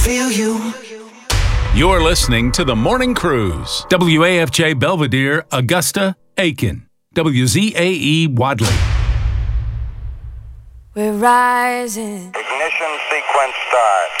Feel you. You're listening to The Morning Cruise. WAFJ Belvedere, Augusta, Aiken. WZAE Wadley. We're rising. Ignition sequence start.